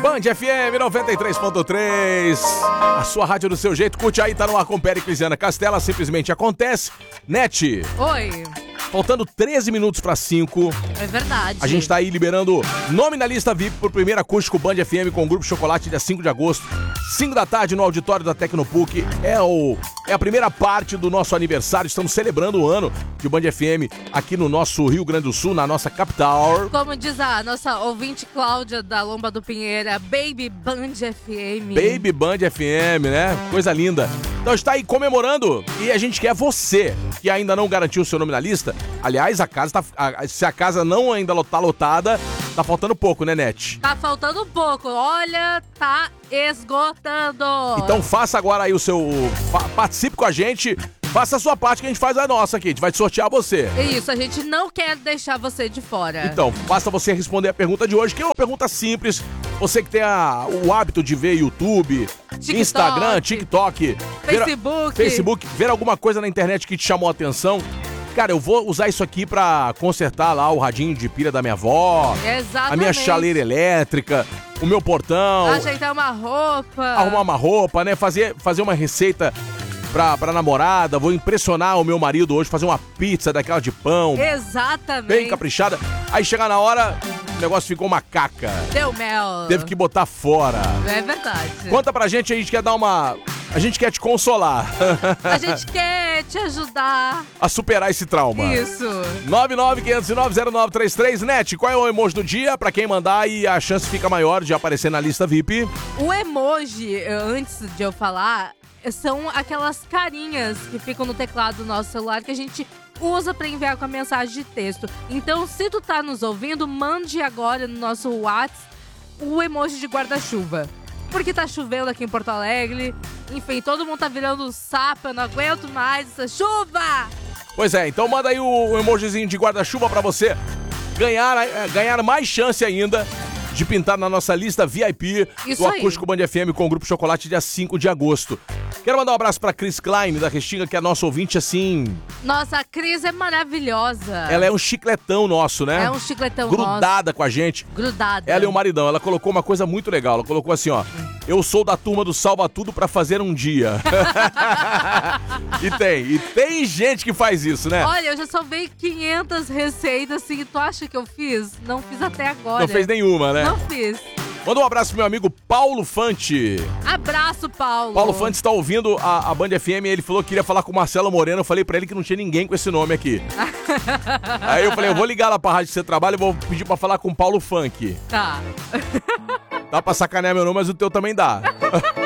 Band FM 93.3, a sua rádio do seu jeito. Curte aí, tá no ar com Péricles e Ana Castela, simplesmente acontece. Net. Oi. Faltando 13 minutos para 5. É verdade. A gente tá aí liberando nome na lista VIP pro primeiro acústico Band FM com o Grupo Chocolate, dia 5 de agosto, 5 da tarde no auditório da Tecnopuc. É a primeira parte do nosso aniversário. Estamos celebrando o ano de Band FM aqui no nosso Rio Grande do Sul, na nossa capital. Como diz a nossa ouvinte Cláudia da Lomba do Pinheira, Baby Band FM. Baby Band FM, né? Coisa linda. Então está aí comemorando e a gente quer você que ainda não garantiu o seu nome na lista. Aliás, se a casa não ainda tá lotada, tá faltando pouco, né, Net? Tá faltando pouco. Olha, tá esgotando. Então faça agora aí o seu... Participe com a gente. Faça a sua parte que a gente faz a nossa aqui. A gente vai sortear você. Isso, a gente não quer deixar você de fora. Então, basta você responder a pergunta de hoje, que é uma pergunta simples. Você que tem o hábito de ver YouTube, TikTok, Instagram, TikTok, Facebook, ver alguma coisa na internet que te chamou a atenção. Cara, eu vou usar isso aqui pra consertar lá o radinho de pilha da minha avó. Exatamente. A minha chaleira elétrica, o meu portão. Ajeitar uma roupa. Arrumar uma roupa, né? Fazer uma receita pra namorada. Vou impressionar o meu marido hoje, fazer uma pizza daquela de pão. Exatamente. Bem caprichada. Aí chegar na hora, o negócio ficou uma caca. Deu mel. Teve que botar fora. É verdade. Conta pra gente, a gente quer dar uma... A gente quer te consolar. A gente quer te ajudar a superar esse trauma. Isso. 995090933. Net, qual é o emoji do dia? Pra quem mandar e a chance fica maior de aparecer na lista VIP. O emoji, antes de eu falar, são aquelas carinhas que ficam no teclado do nosso celular que a gente usa pra enviar com a mensagem de texto. Então, se tu tá nos ouvindo, mande agora no nosso WhatsApp o emoji de guarda-chuva. Porque tá chovendo aqui em Porto Alegre. Enfim, todo mundo tá virando sapo. Eu não aguento mais essa chuva. Pois é, então manda aí o emojizinho de guarda-chuva pra você ganhar mais chance ainda de pintar na nossa lista VIP do Acústico Band FM com o Grupo Chocolate, dia 5 de agosto. Quero mandar um abraço pra Cris Klein, da Restinga, que é nossa ouvinte, assim... Nossa, a Cris é maravilhosa. Ela é um chicletão nosso, né? É um chicletão grudada nosso. Com a gente. Grudada. Ela e o maridão. Ela colocou uma coisa muito legal. Ela colocou assim, ó... Eu sou da turma do Salva Tudo pra fazer um dia. E tem gente que faz isso, né? Olha, eu já salvei 500 receitas, assim, tu acha que eu fiz? Não fiz até agora. Não fez nenhuma, né? Não fiz. Manda um abraço pro meu amigo Paulo Fante. Abraço, Paulo. Paulo Fante está ouvindo a Band FM e ele falou que queria falar com o Marcelo Moreno. Eu falei pra ele que não tinha ninguém com esse nome aqui. Aí eu falei, eu vou ligar lá pra rádio que você trabalha e vou pedir pra falar com o Paulo Funk. Tá. Dá pra sacanear meu nome, mas o teu também dá.